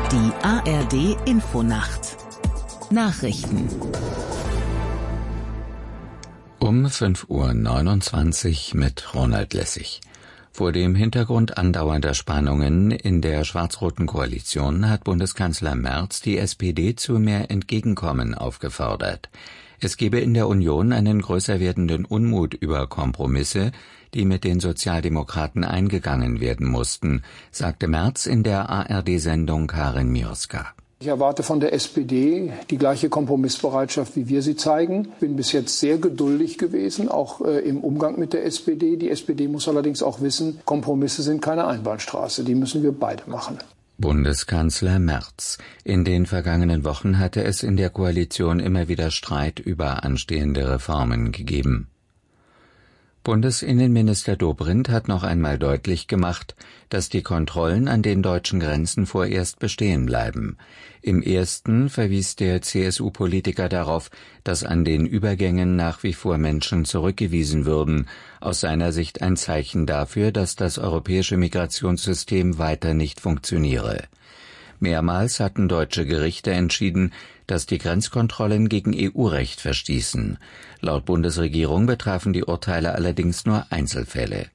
Die ARD Infonacht Nachrichten um 5:29 Uhr mit Ronald Lessig. Vor dem Hintergrund andauernder Spannungen in der schwarz-roten Koalition hat Bundeskanzler Merz die SPD zu mehr Entgegenkommen aufgefordert. Es gebe in der Union einen größer werdenden Unmut über Kompromisse, die mit den Sozialdemokraten eingegangen werden mussten, sagte Merz in der ARD-Sendung Karin Mioska. Ich erwarte von der SPD die gleiche Kompromissbereitschaft, wie wir sie zeigen. Ich bin bis jetzt sehr geduldig gewesen, auch im Umgang mit der SPD. Die SPD muss allerdings auch wissen, Kompromisse sind keine Einbahnstraße, die müssen wir beide machen. Bundeskanzler Merz. In den vergangenen Wochen hatte es in der Koalition immer wieder Streit über anstehende Reformen gegeben. Bundesinnenminister Dobrindt hat noch einmal deutlich gemacht, dass die Kontrollen an den deutschen Grenzen vorerst bestehen bleiben. Im ersten verwies der CSU-Politiker darauf, dass an den Übergängen nach wie vor Menschen zurückgewiesen würden, aus seiner Sicht ein Zeichen dafür, dass das europäische Migrationssystem weiter nicht funktioniere. Mehrmals hatten deutsche Gerichte entschieden, dass die Grenzkontrollen gegen EU-Recht verstießen. Laut Bundesregierung betrafen die Urteile allerdings nur Einzelfälle.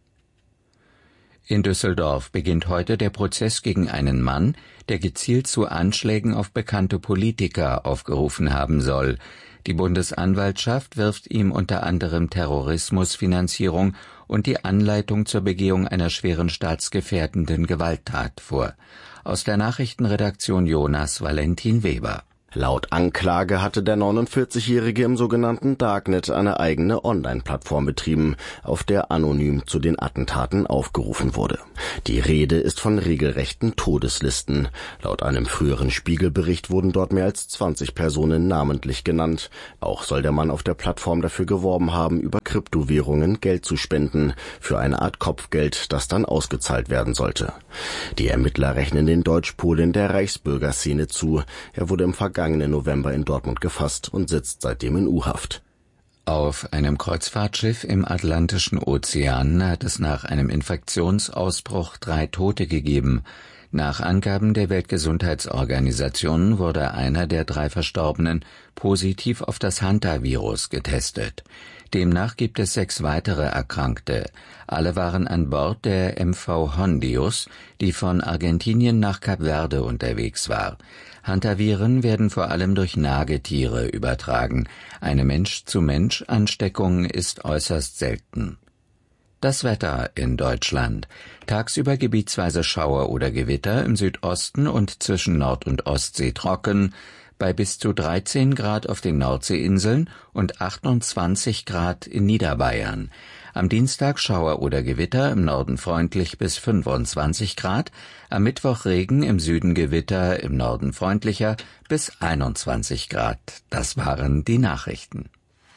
In Düsseldorf beginnt heute der Prozess gegen einen Mann, der gezielt zu Anschlägen auf bekannte Politiker aufgerufen haben soll. Die Bundesanwaltschaft wirft ihm unter anderem Terrorismusfinanzierung und die Anleitung zur Begehung einer schweren staatsgefährdenden Gewalttat vor. Aus der Nachrichtenredaktion Jonas Valentin Weber. Laut Anklage hatte der 49-Jährige im sogenannten Darknet eine eigene Online-Plattform betrieben, auf der anonym zu den Attentaten aufgerufen wurde. Die Rede ist von regelrechten Todeslisten. Laut einem früheren Spiegelbericht wurden dort mehr als 20 Personen namentlich genannt. Auch soll der Mann auf der Plattform dafür geworben haben, über Kryptowährungen Geld zu spenden, für eine Art Kopfgeld, das dann ausgezahlt werden sollte. Die Ermittler rechnen den Deutsch-Polen der Reichsbürgerszene zu. Er wurde im vergangenen November in Dortmund gefasst und sitzt seitdem in U-Haft. Auf einem Kreuzfahrtschiff im Atlantischen Ozean hat es nach einem Infektionsausbruch 3 Tote gegeben. Nach Angaben der Weltgesundheitsorganisation wurde einer der 3 Verstorbenen positiv auf das Hantavirus getestet. Demnach gibt es 6 weitere Erkrankte. Alle waren an Bord der MV Hondius, die von Argentinien nach Kap Verde unterwegs war. Hantaviren werden vor allem durch Nagetiere übertragen. Eine Mensch-zu-Mensch-Ansteckung ist äußerst selten. Das Wetter in Deutschland. Tagsüber gebietsweise Schauer oder Gewitter, im Südosten und zwischen Nord- und Ostsee trocken, bei bis zu 13 Grad auf den Nordseeinseln und 28 Grad in Niederbayern. Am Dienstag Schauer oder Gewitter, im Norden freundlich bis 25 Grad, am Mittwoch Regen, im Süden Gewitter, im Norden freundlicher bis 21 Grad. Das waren die Nachrichten.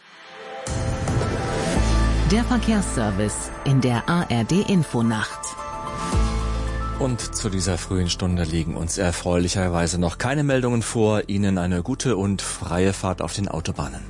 Der Verkehrsservice in der ARD Infonacht. Und zu dieser frühen Stunde liegen uns erfreulicherweise noch keine Meldungen vor. Ihnen eine gute und freie Fahrt auf den Autobahnen.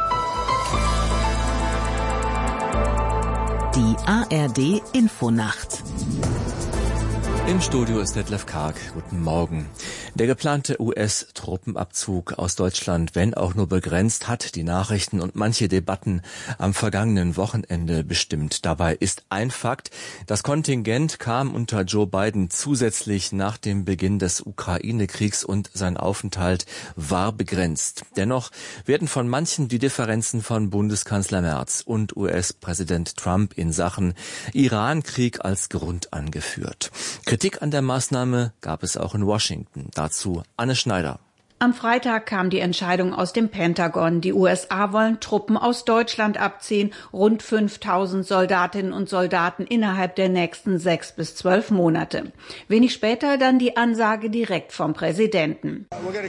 Die ARD Infonacht. Im Studio ist Detlef Karg. Guten Morgen. Der geplante US-Truppenabzug aus Deutschland, wenn auch nur begrenzt, hat die Nachrichten und manche Debatten am vergangenen Wochenende bestimmt. Dabei ist ein Fakt: Das Kontingent kam unter Joe Biden zusätzlich nach dem Beginn des Ukraine-Kriegs und sein Aufenthalt war begrenzt. Dennoch werden von manchen die Differenzen von Bundeskanzler Merz und US-Präsident Trump in Sachen Iran-Krieg als Grund angeführt. Kritik an der Maßnahme gab es auch in Washington. Dazu Anne Schneider. Am Freitag kam die Entscheidung aus dem Pentagon. Die USA wollen Truppen aus Deutschland abziehen, rund 5.000 Soldatinnen und Soldaten innerhalb der nächsten 6 bis 12 Monate. Wenig später dann die Ansage direkt vom Präsidenten.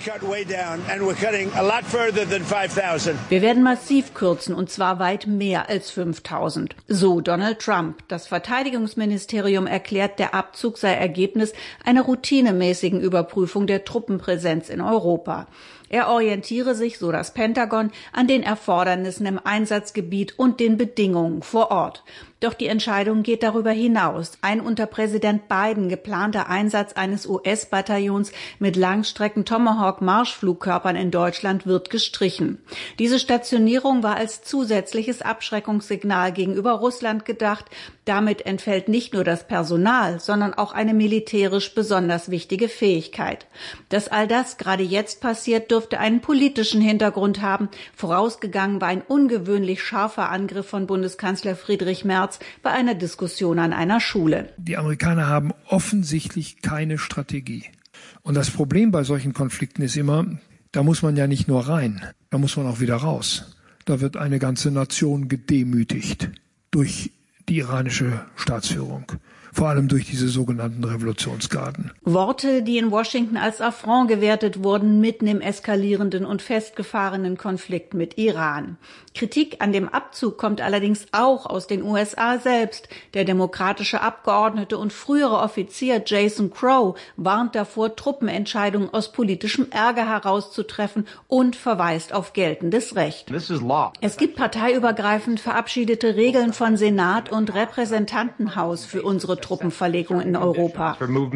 Wir werden massiv kürzen, und zwar weit mehr als 5.000. So Donald Trump. Das Verteidigungsministerium erklärt, der Abzug sei Ergebnis einer routinemäßigen Überprüfung der Truppenpräsenz in Europa. Er orientiere sich, so das Pentagon, an den Erfordernissen im Einsatzgebiet und den Bedingungen vor Ort. Doch die Entscheidung geht darüber hinaus. Ein unter Präsident Biden geplanter Einsatz eines US-Bataillons mit Langstrecken-Tomahawk-Marschflugkörpern in Deutschland wird gestrichen. Diese Stationierung war als zusätzliches Abschreckungssignal gegenüber Russland gedacht. Damit entfällt nicht nur das Personal, sondern auch eine militärisch besonders wichtige Fähigkeit. Dass all das gerade jetzt passiert, dürfte einen politischen Hintergrund haben. Vorausgegangen war ein ungewöhnlich scharfer Angriff von Bundeskanzler Friedrich Merz bei einer Diskussion an einer Schule. Die Amerikaner haben offensichtlich keine Strategie. Und das Problem bei solchen Konflikten ist immer, da muss man ja nicht nur rein, da muss man auch wieder raus. Da wird eine ganze Nation gedemütigt durch die iranische Staatsführung. Vor allem durch diese sogenannten Revolutionsgarden. Worte, die in Washington als Affront gewertet wurden, mitten im eskalierenden und festgefahrenen Konflikt mit Iran. Kritik an dem Abzug kommt allerdings auch aus den USA selbst. Der demokratische Abgeordnete und frühere Offizier Jason Crow warnt davor, Truppenentscheidungen aus politischem Ärger herauszutreffen und verweist auf geltendes Recht. Es gibt parteiübergreifend verabschiedete Regeln von Senat und Repräsentantenhaus für unsere Truppenverlegung in Europa.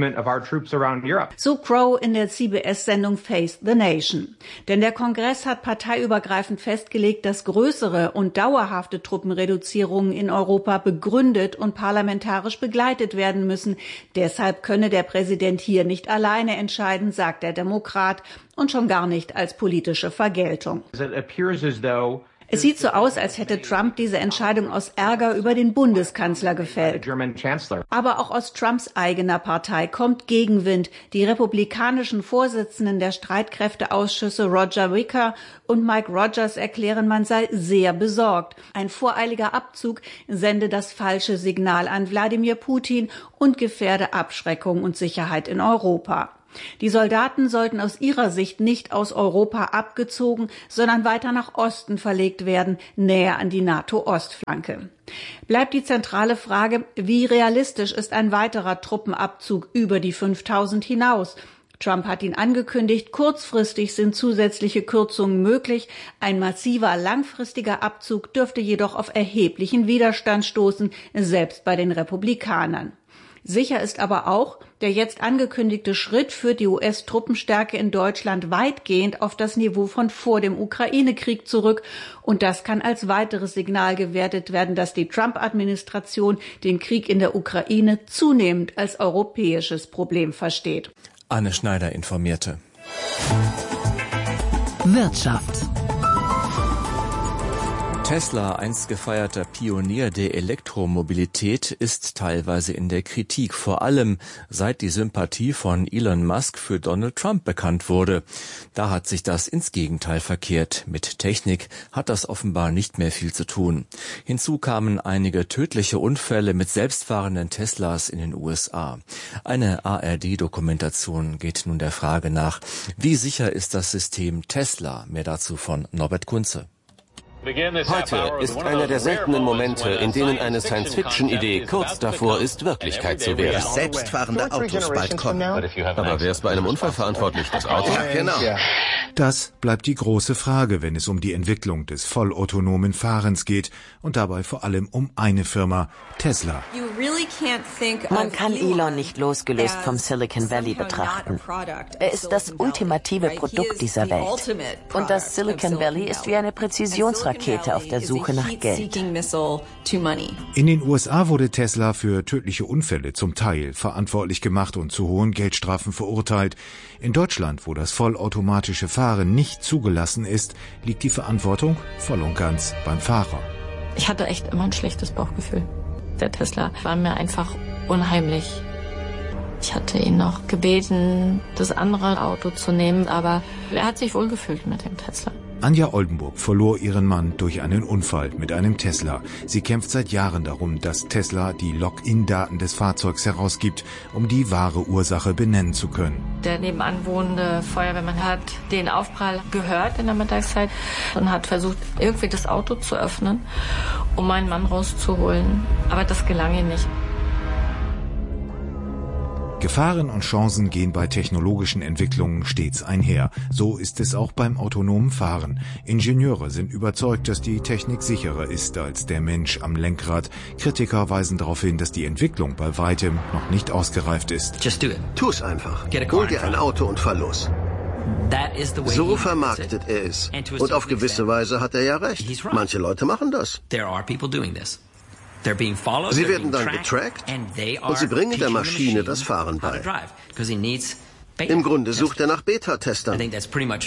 So Crow in der CBS-Sendung Face the Nation. Denn der Kongress hat parteiübergreifend festgelegt, dass größere und dauerhafte Truppenreduzierungen in Europa begründet und parlamentarisch begleitet werden müssen. Deshalb könne der Präsident hier nicht alleine entscheiden, sagt der Demokrat, und schon gar nicht als politische Vergeltung. Es sieht so aus, als hätte Trump diese Entscheidung aus Ärger über den Bundeskanzler gefällt. Aber auch aus Trumps eigener Partei kommt Gegenwind. Die republikanischen Vorsitzenden der Streitkräfteausschüsse Roger Wicker und Mike Rogers erklären, man sei sehr besorgt. Ein voreiliger Abzug sende das falsche Signal an Wladimir Putin und gefährde Abschreckung und Sicherheit in Europa. Die Soldaten sollten aus ihrer Sicht nicht aus Europa abgezogen, sondern weiter nach Osten verlegt werden, näher an die NATO-Ostflanke. Bleibt die zentrale Frage, wie realistisch ist ein weiterer Truppenabzug über die 5000 hinaus? Trump hat ihn angekündigt, kurzfristig sind zusätzliche Kürzungen möglich. Ein massiver langfristiger Abzug dürfte jedoch auf erheblichen Widerstand stoßen, selbst bei den Republikanern. Sicher ist aber auch, der jetzt angekündigte Schritt führt die US-Truppenstärke in Deutschland weitgehend auf das Niveau von vor dem Ukraine-Krieg zurück. Und das kann als weiteres Signal gewertet werden, dass die Trump-Administration den Krieg in der Ukraine zunehmend als europäisches Problem versteht. Anne Schneider informierte. Wirtschaft. Tesla, einst gefeierter Pionier der Elektromobilität, ist teilweise in der Kritik, vor allem seit die Sympathie von Elon Musk für Donald Trump bekannt wurde. Da hat sich das ins Gegenteil verkehrt. Mit Technik hat das offenbar nicht mehr viel zu tun. Hinzu kamen einige tödliche Unfälle mit selbstfahrenden Teslas in den USA. Eine ARD-Dokumentation geht nun der Frage nach, wie sicher ist das System Tesla? Mehr dazu von Norbert Kunze. Heute ist einer der seltenen Momente, in denen eine Science-Fiction-Idee kurz davor ist, Wirklichkeit zu werden. Dass selbstfahrende Autos bald kommen. Aber wer ist bei einem Unfall verantwortlich? Das Auto? Ja, genau. Das bleibt die große Frage, wenn es um die Entwicklung des vollautonomen Fahrens geht und dabei vor allem um eine Firma, Tesla. Man kann Elon nicht losgelöst vom Silicon Valley betrachten. Er ist das ultimative Produkt dieser Welt. Und das Silicon Valley ist wie eine Präzisionsrakete auf der Suche nach Geld. In den USA wurde Tesla für tödliche Unfälle zum Teil verantwortlich gemacht und zu hohen Geldstrafen verurteilt. In Deutschland, wo das vollautomatische Fahren nicht zugelassen ist, liegt die Verantwortung voll und ganz beim Fahrer. Ich hatte echt immer ein schlechtes Bauchgefühl. Der Tesla war mir einfach unheimlich. Ich hatte ihn noch gebeten, das andere Auto zu nehmen, aber er hat sich wohlgefühlt mit dem Tesla. Anja Oldenburg verlor ihren Mann durch einen Unfall mit einem Tesla. Sie kämpft seit Jahren darum, dass Tesla die Login-Daten des Fahrzeugs herausgibt, um die wahre Ursache benennen zu können. Der nebenan wohnende Feuerwehrmann hat den Aufprall gehört in der Mittagszeit und hat versucht, irgendwie das Auto zu öffnen, um meinen Mann rauszuholen. Aber das gelang ihm nicht. Gefahren und Chancen gehen bei technologischen Entwicklungen stets einher. So ist es auch beim autonomen Fahren. Ingenieure sind überzeugt, dass die Technik sicherer ist als der Mensch am Lenkrad. Kritiker weisen darauf hin, dass die Entwicklung bei weitem noch nicht ausgereift ist. Tu's einfach. Hol dir ein Auto und fahr los. So vermarktet er es. Und auf gewisse Weise hat er ja recht. Manche Leute machen das. Sie werden dann getrackt und sie bringen der Maschine das Fahren bei. Im Grunde sucht er nach Beta-Testern. Und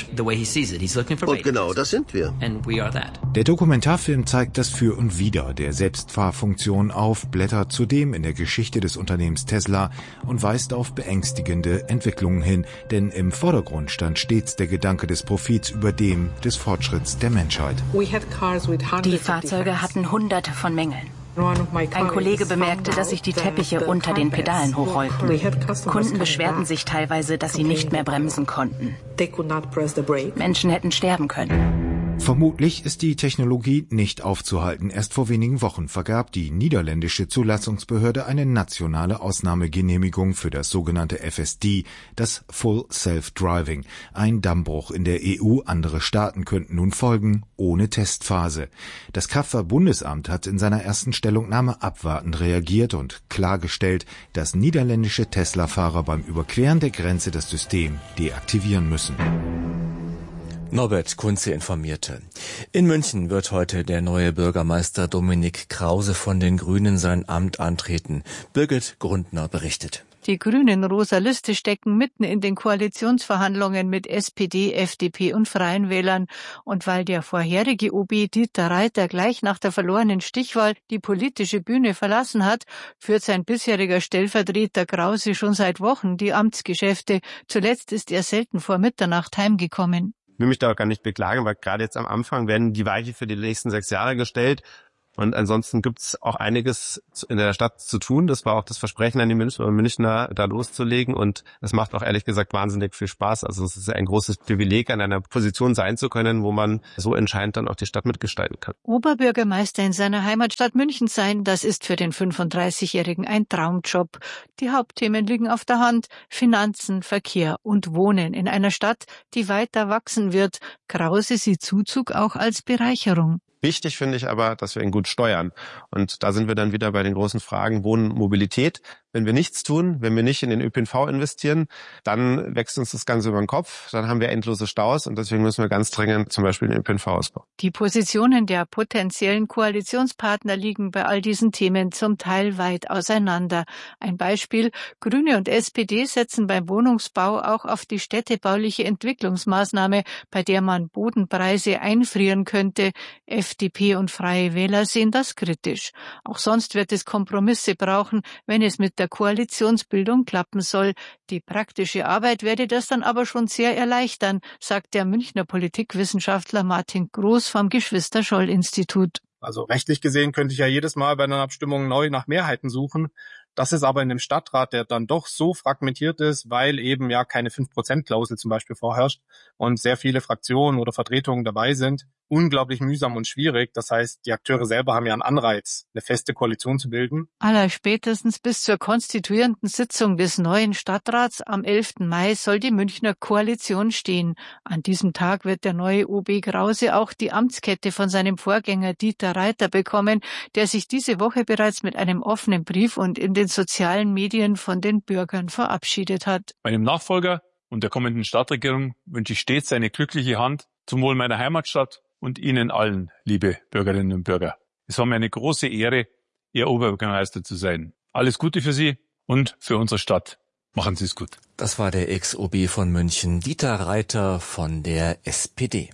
genau das sind wir. Der Dokumentarfilm zeigt das Für und Wider der Selbstfahrfunktion auf, blättert zudem in der Geschichte des Unternehmens Tesla und weist auf beängstigende Entwicklungen hin, denn im Vordergrund stand stets der Gedanke des Profits über dem des Fortschritts der Menschheit. Die Fahrzeuge hatten Hunderte von Mängeln. Ein Kollege bemerkte, dass sich die Teppiche unter den Pedalen hochrollten. Kunden beschwerten sich teilweise, dass sie nicht mehr bremsen konnten. Menschen hätten sterben können. Vermutlich ist die Technologie nicht aufzuhalten. Erst vor wenigen Wochen vergab die niederländische Zulassungsbehörde eine nationale Ausnahmegenehmigung für das sogenannte FSD, das Full Self-Driving. Ein Dammbruch in der EU, andere Staaten könnten nun folgen, ohne Testphase. Das Kraftfahrtbundesamt hat in seiner ersten Stellungnahme abwartend reagiert und klargestellt, dass niederländische Tesla-Fahrer beim Überqueren der Grenze das System deaktivieren müssen. Norbert Kunze informierte. In München wird heute der neue Bürgermeister Dominik Krause von den Grünen sein Amt antreten. Birgit Grundner berichtet. Die Grünen rosa Liste stecken mitten in den Koalitionsverhandlungen mit SPD, FDP und Freien Wählern. Und weil der vorherige OB Dieter Reiter gleich nach der verlorenen Stichwahl die politische Bühne verlassen hat, führt sein bisheriger Stellvertreter Krause schon seit Wochen die Amtsgeschäfte. Zuletzt ist er selten vor Mitternacht heimgekommen. Ich will mich da auch gar nicht beklagen, weil gerade jetzt am Anfang werden die Weiche für die nächsten 6 Jahre gestellt. Und ansonsten gibt's auch einiges in der Stadt zu tun. Das war auch das Versprechen an die Münchner, da loszulegen. Und es macht auch ehrlich gesagt wahnsinnig viel Spaß. Also es ist ein großes Privileg, an einer Position sein zu können, wo man so entscheidend dann auch die Stadt mitgestalten kann. Oberbürgermeister in seiner Heimatstadt München sein, das ist für den 35-Jährigen ein Traumjob. Die Hauptthemen liegen auf der Hand: Finanzen, Verkehr und Wohnen in einer Stadt, die weiter wachsen wird. Krause sieht Zuzug auch als Bereicherung. Wichtig finde ich aber, dass wir ihn gut steuern. Und da sind wir dann wieder bei den großen Fragen Wohnen, Mobilität. Wenn wir nichts tun, wenn wir nicht in den ÖPNV investieren, dann wächst uns das Ganze über den Kopf, dann haben wir endlose Staus und deswegen müssen wir ganz dringend zum Beispiel den ÖPNV ausbauen. Die Positionen der potenziellen Koalitionspartner liegen bei all diesen Themen zum Teil weit auseinander. Ein Beispiel: Grüne und SPD setzen beim Wohnungsbau auch auf die städtebauliche Entwicklungsmaßnahme, bei der man Bodenpreise einfrieren könnte. FDP und Freie Wähler sehen das kritisch. Auch sonst wird es Kompromisse brauchen, wenn es mit der Koalitionsbildung klappen soll. Die praktische Arbeit werde das dann aber schon sehr erleichtern, sagt der Münchner Politikwissenschaftler Martin Groß vom Geschwister-Scholl-Institut. Also rechtlich gesehen könnte ich ja jedes Mal bei einer Abstimmung neu nach Mehrheiten suchen. Das ist aber in einem Stadtrat, der dann doch so fragmentiert ist, weil eben ja keine 5%-Klausel zum Beispiel vorherrscht und sehr viele Fraktionen oder Vertretungen dabei sind, unglaublich mühsam und schwierig. Das heißt, die Akteure selber haben ja einen Anreiz, eine feste Koalition zu bilden. Allerspätestens bis zur konstituierenden Sitzung des neuen Stadtrats am 11. Mai soll die Münchner Koalition stehen. An diesem Tag wird der neue OB Krause auch die Amtskette von seinem Vorgänger Dieter Reiter bekommen, der sich diese Woche bereits mit einem offenen Brief und in den sozialen Medien von den Bürgern verabschiedet hat. Meinem Nachfolger und der kommenden Stadtregierung wünsche ich stets eine glückliche Hand zum Wohl meiner Heimatstadt und Ihnen allen, liebe Bürgerinnen und Bürger. Es war mir eine große Ehre, Ihr Oberbürgermeister zu sein. Alles Gute für Sie und für unsere Stadt. Machen Sie es gut. Das war der Ex-OB von München, Dieter Reiter von der SPD.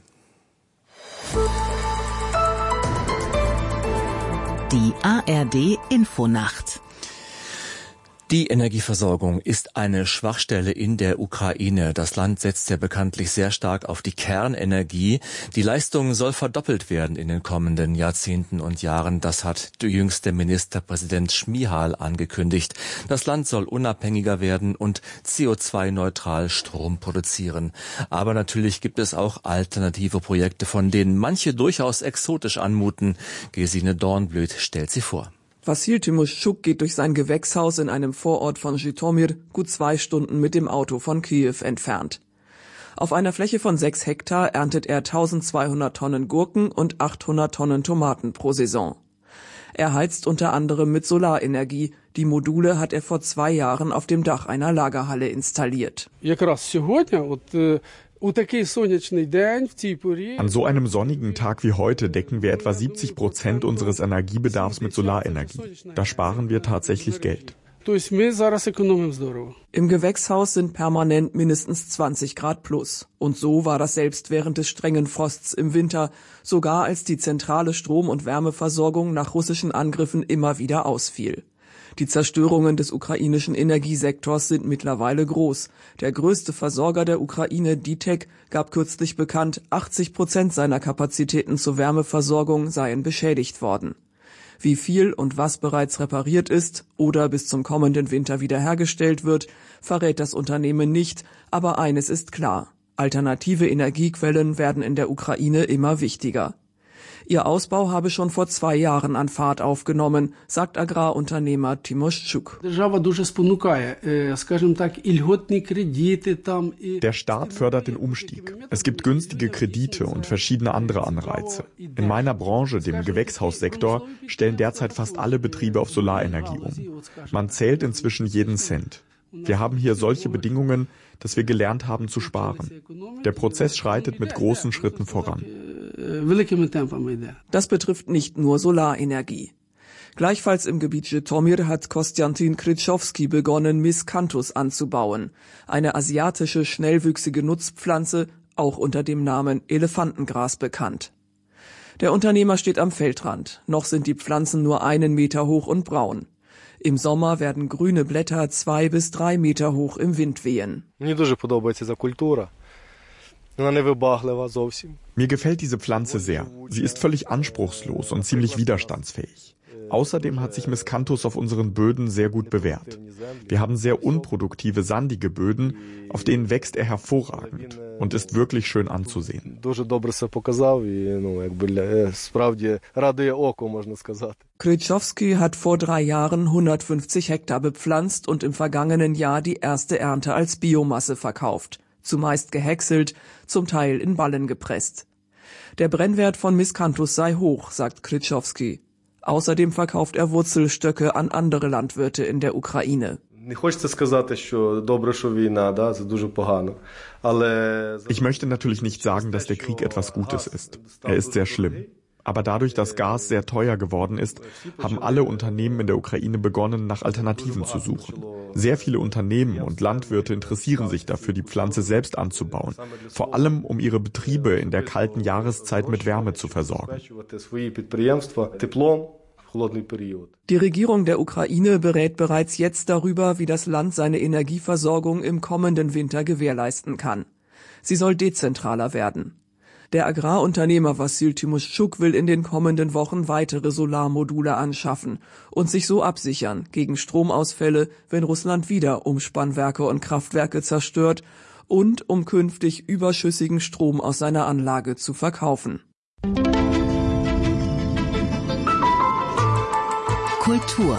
Die ARD Infonacht. Die Energieversorgung ist eine Schwachstelle in der Ukraine. Das Land setzt ja bekanntlich sehr stark auf die Kernenergie. Die Leistung soll verdoppelt werden in den kommenden Jahrzehnten und Jahren. Das hat der jüngste Ministerpräsident Šmihal angekündigt. Das Land soll unabhängiger werden und CO2-neutral Strom produzieren. Aber natürlich gibt es auch alternative Projekte, von denen manche durchaus exotisch anmuten. Gesine Dornblüt stellt sie vor. Vassil Timoschuk geht durch sein Gewächshaus in einem Vorort von Zhytomyr, gut 2 Stunden mit dem Auto von Kiew entfernt. Auf einer Fläche von 6 Hektar erntet er 1200 Tonnen Gurken und 800 Tonnen Tomaten pro Saison. Er heizt unter anderem mit Solarenergie. Die Module hat er vor 2 Jahren auf dem Dach einer Lagerhalle installiert. An so einem sonnigen Tag wie heute decken wir etwa 70% unseres Energiebedarfs mit Solarenergie. Da sparen wir tatsächlich Geld. Im Gewächshaus sind permanent mindestens 20 Grad plus. Und so war das selbst während des strengen Frosts im Winter, sogar als die zentrale Strom- und Wärmeversorgung nach russischen Angriffen immer wieder ausfiel. Die Zerstörungen des ukrainischen Energiesektors sind mittlerweile groß. Der größte Versorger der Ukraine, DTEK, gab kürzlich bekannt, 80% seiner Kapazitäten zur Wärmeversorgung seien beschädigt worden. Wie viel und was bereits repariert ist oder bis zum kommenden Winter wiederhergestellt wird, verrät das Unternehmen nicht, aber eines ist klar: Alternative Energiequellen werden in der Ukraine immer wichtiger. Ihr Ausbau habe schon vor 2 Jahren an Fahrt aufgenommen, sagt Agrarunternehmer Timoschuk. Der Staat fördert den Umstieg. Es gibt günstige Kredite und verschiedene andere Anreize. In meiner Branche, dem Gewächshaussektor, stellen derzeit fast alle Betriebe auf Solarenergie um. Man zählt inzwischen jeden Cent. Wir haben hier solche Bedingungen, dass wir gelernt haben zu sparen. Der Prozess schreitet mit großen Schritten voran. Das betrifft nicht nur Solarenergie. Gleichfalls im Gebiet Zhytomyr hat Kostjantin Kryczowski begonnen, Miscanthus anzubauen. Eine asiatische, schnellwüchsige Nutzpflanze, auch unter dem Namen Elefantengras bekannt. Der Unternehmer steht am Feldrand. Noch sind die Pflanzen nur 1 Meter hoch und braun. Im Sommer werden grüne Blätter 2 bis 3 Meter hoch im Wind wehen. Mir gefällt diese Pflanze sehr. Sie ist völlig anspruchslos und ziemlich widerstandsfähig. Außerdem hat sich Miscanthus auf unseren Böden sehr gut bewährt. Wir haben sehr unproduktive, sandige Böden, auf denen wächst er hervorragend und ist wirklich schön anzusehen. Kryczowski hat vor 3 Jahren 150 Hektar bepflanzt und im vergangenen Jahr die erste Ernte als Biomasse verkauft. Zumeist gehäckselt, zum Teil in Ballen gepresst. Der Brennwert von Miscanthus sei hoch, sagt Kryczowski. Außerdem verkauft er Wurzelstöcke an andere Landwirte in der Ukraine. Ich möchte natürlich nicht sagen, dass der Krieg etwas Gutes ist. Er ist sehr schlimm. Aber dadurch, dass Gas sehr teuer geworden ist, haben alle Unternehmen in der Ukraine begonnen, nach Alternativen zu suchen. Sehr viele Unternehmen und Landwirte interessieren sich dafür, die Pflanze selbst anzubauen, vor allem um ihre Betriebe in der kalten Jahreszeit mit Wärme zu versorgen. Die Regierung der Ukraine berät bereits jetzt darüber, wie das Land seine Energieversorgung im kommenden Winter gewährleisten kann. Sie soll dezentraler werden. Der Agrarunternehmer Vassil Timoschuk will in den kommenden Wochen weitere Solarmodule anschaffen und sich so absichern gegen Stromausfälle, wenn Russland wieder Umspannwerke und Kraftwerke zerstört, und um künftig überschüssigen Strom aus seiner Anlage zu verkaufen. Kultur.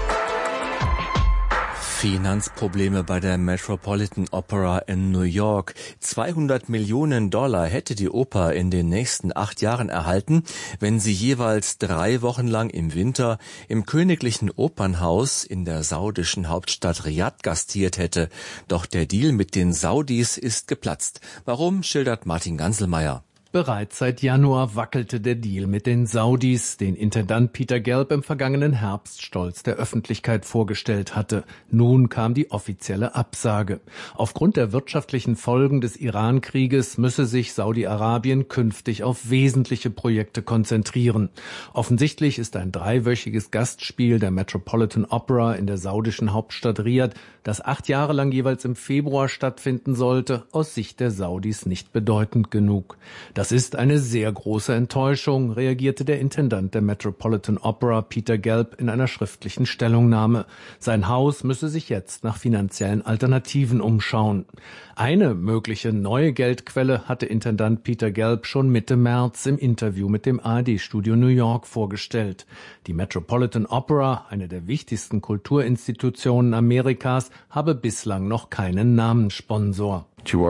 Finanzprobleme bei der Metropolitan Opera in New York. $200 Millionen hätte die Oper in den nächsten 8 Jahren erhalten, wenn sie jeweils 3 Wochen lang im Winter im Königlichen Opernhaus in der saudischen Hauptstadt Riad gastiert hätte. Doch der Deal mit den Saudis ist geplatzt. Warum, schildert Martin Ganselmeier. Bereits seit Januar wackelte der Deal mit den Saudis, den Intendant Peter Gelb im vergangenen Herbst stolz der Öffentlichkeit vorgestellt hatte. Nun kam die offizielle Absage. Aufgrund der wirtschaftlichen Folgen des Iran-Krieges müsse sich Saudi-Arabien künftig auf wesentliche Projekte konzentrieren. Offensichtlich ist ein 3-wöchiges Gastspiel der Metropolitan Opera in der saudischen Hauptstadt Riad, das 8 Jahre lang jeweils im Februar stattfinden sollte, aus Sicht der Saudis nicht bedeutend genug. Das Das ist eine sehr große Enttäuschung, reagierte der Intendant der Metropolitan Opera Peter Gelb in einer schriftlichen Stellungnahme. Sein Haus müsse sich jetzt nach finanziellen Alternativen umschauen. Eine mögliche neue Geldquelle hatte Intendant Peter Gelb schon Mitte März im Interview mit dem ARD-Studio New York vorgestellt. Die Metropolitan Opera, eine der wichtigsten Kulturinstitutionen Amerikas, habe bislang noch keinen Namenssponsor.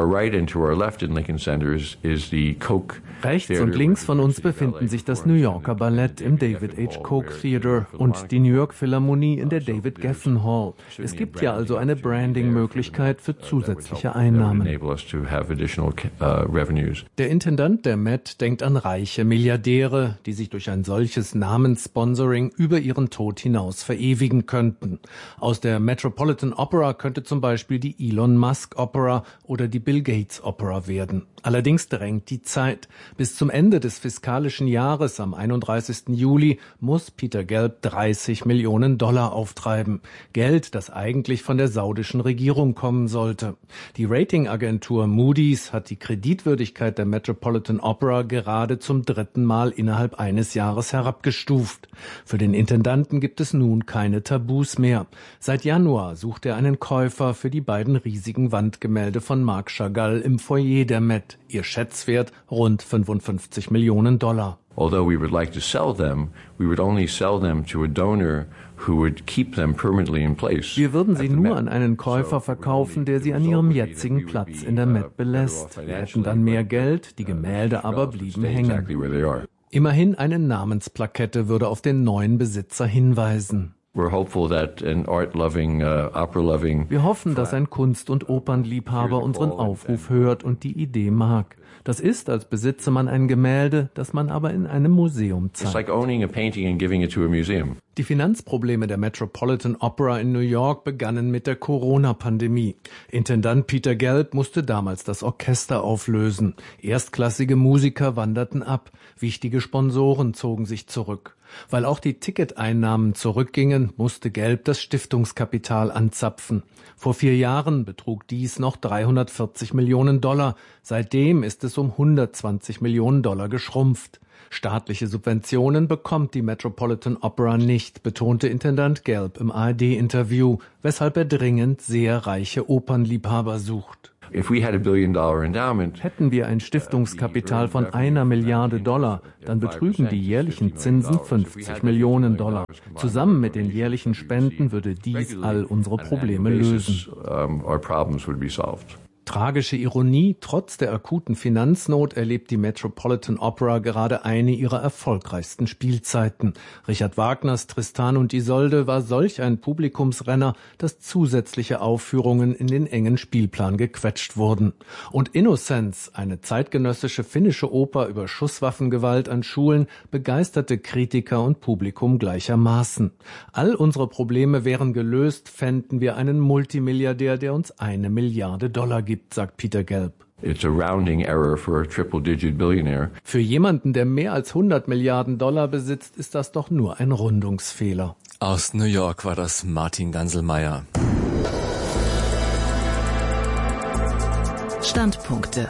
Rechts und links von uns befinden sich das New Yorker Ballett im David H. Koch Theater und die New York Philharmonie in der David Geffen Hall. Es gibt ja also eine Branding-Möglichkeit für zusätzliche Einnahmen. Der Intendant der Met denkt an reiche Milliardäre, die sich durch ein solches Namenssponsoring über ihren Tod hinaus verewigen könnten. Aus der Metropolitan Opera könnte zum Beispiel die Elon Musk Opera oder die Bill Gates Opera werden. Allerdings drängt die Zeit. Bis zum Ende des fiskalischen Jahres am 31. Juli muss Peter Gelb $30 Millionen auftreiben. Geld, das eigentlich von der saudischen Regierung kommen sollte. Die Ratingagentur Moody's hat die Kreditwürdigkeit der Metropolitan Opera gerade zum 3. Mal innerhalb eines Jahres herabgestuft. Für den Intendanten gibt es nun keine Tabus mehr. Seit Januar sucht er einen Käufer für die beiden riesigen Wandgemälde von Marc Chagall im Foyer der Met. Ihr Schätzwert rund $55 Millionen. Although we would like to sell them, we would only sell them to a donor who would keep them permanently in place. Wir würden sie nur an einen Käufer verkaufen, der sie an ihrem jetzigen Platz in der Met belässt. Wir hätten dann mehr Geld, die Gemälde aber blieben hängen. Immerhin eine Namensplakette würde auf den neuen Besitzer hinweisen. Wir hoffen, dass ein Kunst- und Opernliebhaber unseren Aufruf hört und die Idee mag. Das ist, als besitze man ein Gemälde, das man aber in einem Museum zeigt. Die Finanzprobleme der Metropolitan Opera in New York begannen mit der Corona-Pandemie. Intendant Peter Gelb musste damals das Orchester auflösen. Erstklassige Musiker wanderten ab. Wichtige Sponsoren zogen sich zurück. Weil auch die Ticketeinnahmen zurückgingen, musste Gelb das Stiftungskapital anzapfen. Vor 4 Jahren betrug dies noch $340 Millionen. Seitdem ist es um $120 Millionen geschrumpft. Staatliche Subventionen bekommt die Metropolitan Opera nicht, betonte Intendant Gelb im ARD-Interview, weshalb er dringend sehr reiche Opernliebhaber sucht. Hätten wir ein Stiftungskapital von $1 Milliarde, dann betrügen die jährlichen Zinsen $50 Millionen. Zusammen mit den jährlichen Spenden würde dies all unsere Probleme lösen. Tragische Ironie, trotz der akuten Finanznot erlebt die Metropolitan Opera gerade eine ihrer erfolgreichsten Spielzeiten. Richard Wagners Tristan und Isolde war solch ein Publikumsrenner, dass zusätzliche Aufführungen in den engen Spielplan gequetscht wurden. Und Innocence, eine zeitgenössische finnische Oper über Schusswaffengewalt an Schulen, begeisterte Kritiker und Publikum gleichermaßen. All unsere Probleme wären gelöst, fänden wir einen Multimilliardär, der uns $1 Milliarde gibt, sagt Peter Gelb. It's a rounding error for a triple-digit billionaire. Für jemanden, der mehr als $100 Milliarden besitzt, ist das doch nur ein Rundungsfehler. Aus New York war das Martin Ganselmeier. Standpunkte.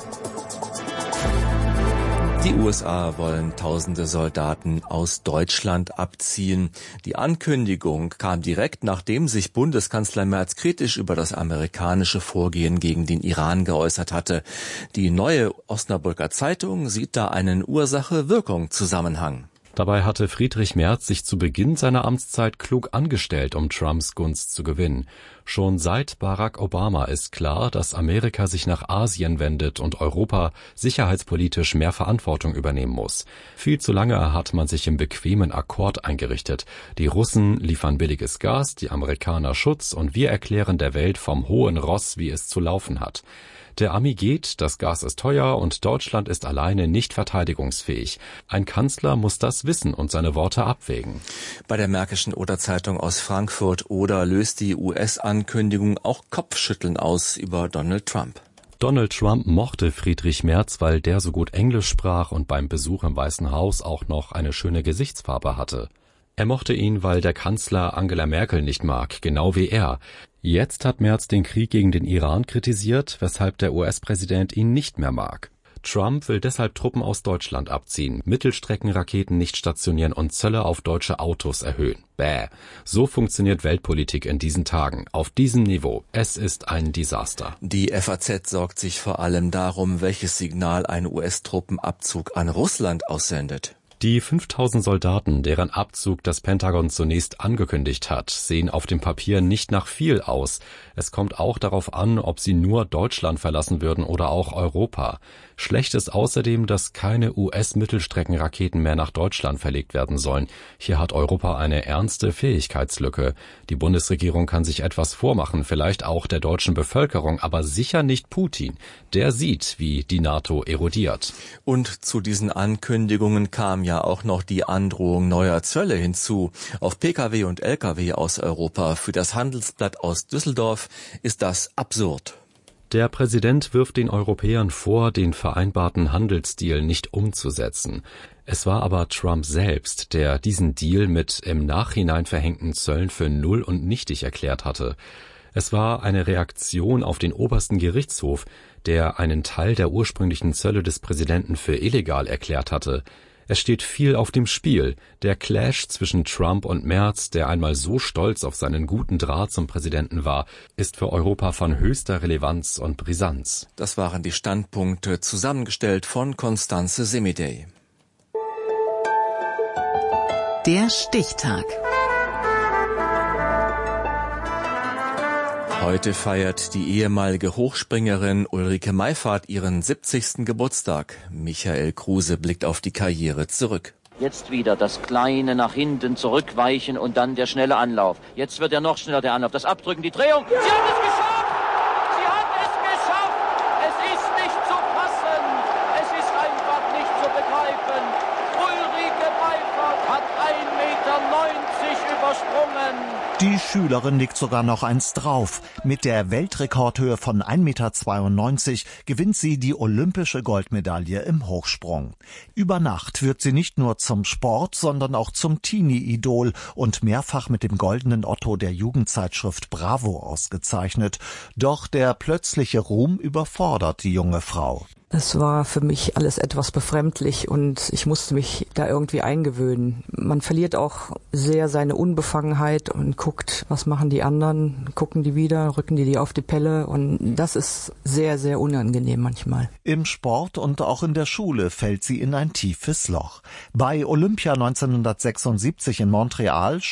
Die USA wollen tausende Soldaten aus Deutschland abziehen. Die Ankündigung kam direkt, nachdem sich Bundeskanzler Merz kritisch über das amerikanische Vorgehen gegen den Iran geäußert hatte. Die Neue Osnabrücker Zeitung sieht da einen Ursache-Wirkung-Zusammenhang. Dabei hatte Friedrich Merz sich zu Beginn seiner Amtszeit klug angestellt, um Trumps Gunst zu gewinnen. Schon seit Barack Obama ist klar, dass Amerika sich nach Asien wendet und Europa sicherheitspolitisch mehr Verantwortung übernehmen muss. Viel zu lange hat man sich im bequemen Akkord eingerichtet. Die Russen liefern billiges Gas, die Amerikaner Schutz und wir erklären der Welt vom hohen Ross, wie es zu laufen hat. Der Ami geht, das Gas ist teuer und Deutschland ist alleine nicht verteidigungsfähig. Ein Kanzler muss das wissen und seine Worte abwägen. Bei der Märkischen Oder-Zeitung aus Frankfurt Oder löst die US-Ankündigung auch Kopfschütteln aus über Donald Trump. Donald Trump mochte Friedrich Merz, weil der so gut Englisch sprach und beim Besuch im Weißen Haus auch noch eine schöne Gesichtsfarbe hatte. Er mochte ihn, weil der Kanzler Angela Merkel nicht mag, genau wie er. Jetzt hat Merz den Krieg gegen den Iran kritisiert, weshalb der US-Präsident ihn nicht mehr mag. Trump will deshalb Truppen aus Deutschland abziehen, Mittelstreckenraketen nicht stationieren und Zölle auf deutsche Autos erhöhen. Bäh. So funktioniert Weltpolitik in diesen Tagen. Auf diesem Niveau. Es ist ein Desaster. Die FAZ sorgt sich vor allem darum, welches Signal ein US-Truppenabzug an Russland aussendet. Die 5000 Soldaten, deren Abzug das Pentagon zunächst angekündigt hat, sehen auf dem Papier nicht nach viel aus. Es kommt auch darauf an, ob sie nur Deutschland verlassen würden oder auch Europa. Schlecht ist außerdem, dass keine US-Mittelstreckenraketen mehr nach Deutschland verlegt werden sollen. Hier hat Europa eine ernste Fähigkeitslücke. Die Bundesregierung kann sich etwas vormachen, vielleicht auch der deutschen Bevölkerung, aber sicher nicht Putin. Der sieht, wie die NATO erodiert. Und zu diesen Ankündigungen kam ja auch noch die Androhung neuer Zölle hinzu auf Pkw und Lkw aus Europa. Für das Handelsblatt aus Düsseldorf ist das absurd. Der Präsident wirft den Europäern vor, den vereinbarten Handelsdeal nicht umzusetzen. Es war aber Trump selbst, der diesen Deal mit im Nachhinein verhängten Zöllen für null und nichtig erklärt hatte. Es war eine Reaktion auf den obersten Gerichtshof, der einen Teil der ursprünglichen Zölle des Präsidenten für illegal erklärt hatte. Es steht viel auf dem Spiel. Der Clash zwischen Trump und Merz, der einmal so stolz auf seinen guten Draht zum Präsidenten war, ist für Europa von höchster Relevanz und Brisanz. Das waren die Standpunkte, zusammengestellt von Constanze Semidey. Der Stichtag. Heute feiert die ehemalige Hochspringerin Ulrike Meifert ihren 70. Geburtstag. Michael Kruse blickt auf die Karriere zurück. Jetzt wieder das kleine nach hinten zurückweichen und dann der schnelle Anlauf. Jetzt wird er noch schneller, der Anlauf. Das Abdrücken, die Drehung. Sie hat es geschafft! Sie hat es geschafft! Es ist nicht zu fassen! Es ist einfach nicht zu begreifen! Ulrike Meifert hat 1,90 Meter übersprungen! Die Schülerin legt sogar noch eins drauf. Mit der Weltrekordhöhe von 1,92 Meter gewinnt sie die olympische Goldmedaille im Hochsprung. Über Nacht wird sie nicht nur zum Sport, sondern auch zum Teenie-Idol und mehrfach mit dem goldenen Otto der Jugendzeitschrift Bravo ausgezeichnet. Doch der plötzliche Ruhm überfordert die junge Frau. Es war für mich alles etwas befremdlich und ich musste mich da irgendwie eingewöhnen. Man verliert auch sehr seine Unbefangenheit und guckt, was machen die anderen, gucken die wieder, rücken die auf die Pelle und das ist sehr, sehr unangenehm manchmal. Im Sport und auch in der Schule fällt sie in ein tiefes Loch. Bei Olympia 1976 in Montreal